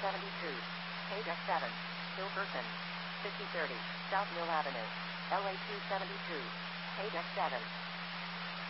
72. Page X7. Hilferson. 5030. South Mill Avenue. LA 272. Page X7.